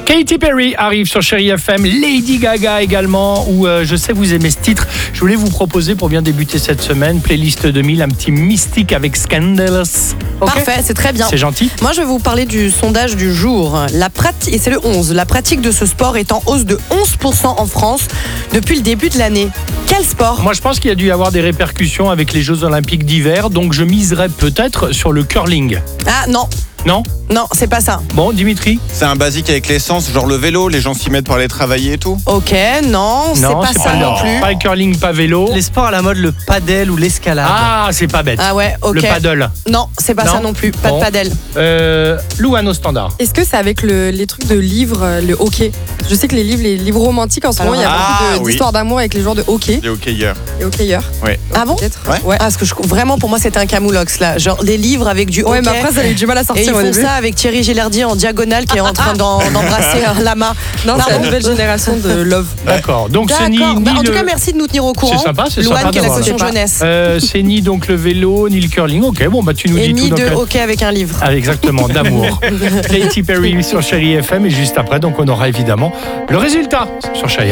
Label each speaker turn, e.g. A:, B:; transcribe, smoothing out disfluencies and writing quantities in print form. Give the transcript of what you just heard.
A: Katy Perry arrive sur Chérie FM, Lady Gaga également, où je sais vous aimez ce titre. Je voulais vous proposer pour bien débuter cette semaine, playlist 2000, un petit mystique avec Scandalous. Okay.
B: Parfait, c'est très bien.
A: C'est gentil.
B: Moi, je vais vous parler du sondage du jour. Et c'est le 11. La pratique de ce sport est en hausse de 11% en France depuis le début de l'année. Quel sport ?
A: Moi, je pense qu'il y a dû y avoir des répercussions avec les Jeux Olympiques d'hiver, donc je miserais peut-être sur le curling.
B: Ah non.
A: Non ?
B: Non, c'est pas ça.
A: Bon, Dimitri ?
C: C'est un basique avec l'essence, genre le vélo, les gens s'y mettent pour aller travailler et tout.
B: Ok, non, c'est pas ça non plus.
A: Pas le curling, pas vélo.
D: Les sports à la mode, le padel ou l'escalade.
A: Ah, c'est pas bête.
B: Ah ouais, ok.
A: Le paddle.
B: Non, c'est pas ça non plus. Pas de paddle.
A: Louane au standard.
E: Est-ce que c'est avec les trucs de livres, le hockey ? Je sais que les livres romantiques, en ce moment, il y a beaucoup d'histoires d'amour avec les joueurs de hockey.
C: Les hockeyeurs.
E: Les hockeyeurs.
C: Ouais.
B: Ah bon ?
E: Peut-être.
C: Ouais.
B: Ah, parce que vraiment, pour moi, c'était un camoulox, là. Genre des livres avec du hockey.
E: Ouais, mais après, ça a eu du mal à
B: Et
E: sortir
B: ils
E: au
B: font
E: début.
B: ça avec Thierry Gilardi en diagonale qui est en train d'embrasser un lama.
E: Non, c'est la nouvelle génération de Love.
A: D'accord. Donc c'est ni
B: D'accord. En
A: le...
B: tout cas, merci de nous tenir au courant.
A: C'est sympa, c'est
B: Louane,
A: sympa
B: qui est la
A: d'avoir.
B: caution jeunesse.
A: C'est ni donc le vélo, ni le curling. Ok, bon, bah tu nous
B: Et
A: dis
B: ni
A: tout.
B: de
A: Donc,
B: hockey avec un livre.
A: ah, exactement, d'amour. Katy Perry sur Chérie FM. Et juste après, donc on aura évidemment le résultat sur Chérie FM.